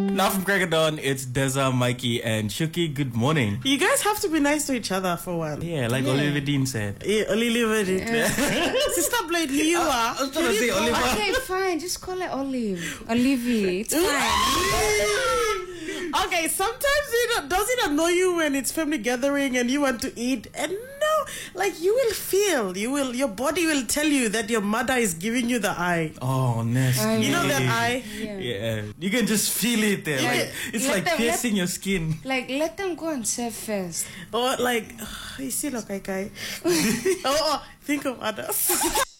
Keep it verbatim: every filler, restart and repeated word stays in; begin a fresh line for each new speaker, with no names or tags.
Now from Craig of Dawn, it's Deza, Mikey, and Shuki. Good morning.
You guys have to be nice to each other for one.
Yeah, like
Yeah.
Oliver Dean said.
Yeah, Oliver did. Sister Blade, you are.
I was trying to say Oliver.
Okay, fine. Just call it Olive. Olivia. It's fine.
Okay, sometimes it does it annoy you when it's family gathering and you want to eat, and no, like you will feel, you will, your body will tell you that your mother is giving you the eye.
Oh, nasty.
I
You know that eye?
Yeah.
Yeah, you can just feel it there. Like, it's
Let
like
them-
piercing your skin.
Like, let them go and serve first.
Or like, you see, look, okay. Oh, oh, think of others.